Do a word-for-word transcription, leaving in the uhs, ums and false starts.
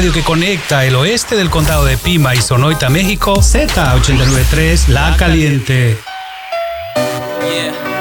radio que conecta el oeste del condado de Pima y Sonoita, México, Z ochenta y nueve punto tres, La Caliente. Yeah.